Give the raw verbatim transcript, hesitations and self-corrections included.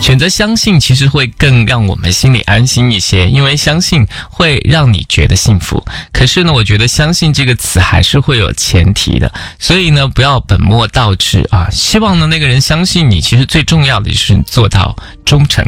选择相信其实会更让我们心里安心一些，因为相信会让你觉得幸福。可是呢，我觉得相信这个词还是会有前提的，所以呢，不要本末倒置啊。希望呢那个人相信你，其实最重要的就是做到忠诚。